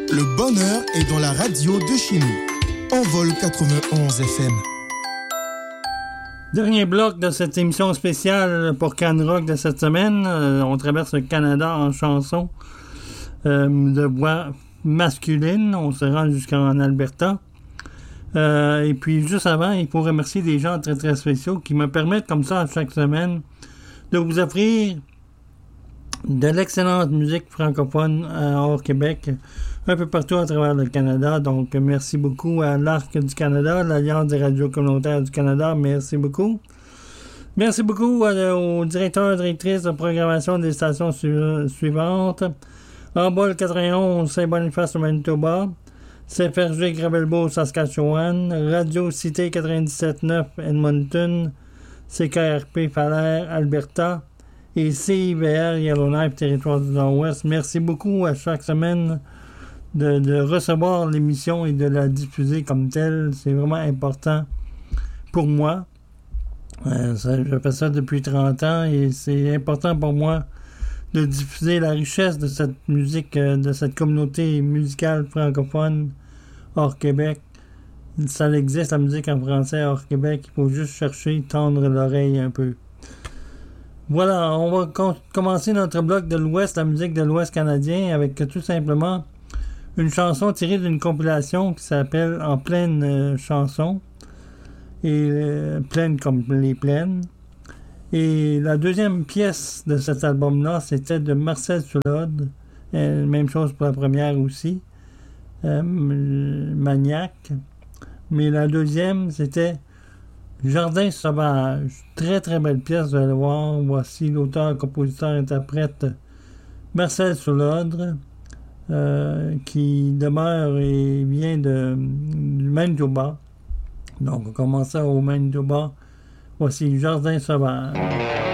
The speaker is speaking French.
Le bonheur est dans la radio de chez nous. Envol 91 FM. Dernier bloc de cette émission spéciale pour Can Rock de cette semaine. On traverse le Canada en chansons de voix masculine. On se rend jusqu'en Alberta. Et puis, juste avant, il faut remercier des gens très, très spéciaux qui me permettent, comme ça, chaque semaine, de vous offrir de l'excellente musique francophone hors Québec, un peu partout à travers le Canada. Donc, merci beaucoup à l'Arc du Canada, l'Alliance des radios communautaires du Canada. Merci beaucoup. Merci beaucoup aux directeurs et directrices de programmation des stations suivantes. Envol 91, Saint-Boniface au Manitoba. CFRG Gravelbourg, Saskatchewan. Radio Cité 97.9, Edmonton. CKRP Falaire, Alberta. Et CIVR Yellowknife, Territoire du Nord-Ouest. Merci beaucoup à chaque semaine de recevoir l'émission et de la diffuser comme telle. C'est vraiment important pour moi. Je fais ça depuis 30 ans et c'est important pour moi de diffuser la richesse de cette musique, de cette communauté musicale francophone hors Québec. Ça existe, la musique en français hors Québec. Il faut juste chercher, tendre l'oreille un peu. Voilà, on va commencer notre bloc de l'Ouest, la musique de l'Ouest canadien, avec tout simplement une chanson tirée d'une compilation qui s'appelle En pleine chanson, et pleine comme les plaines. Et la deuxième pièce de cet album-là, c'était de Marcel Soulode, même chose pour la première aussi, Maniaque. Mais la deuxième, c'était Jardin sauvage, très très belle pièce, vous allez voir. Voici l'auteur, compositeur, interprète Marcel Soulodre, qui demeure et vient du Manitoba. Donc on commence au Manitoba. Voici Jardin sauvage.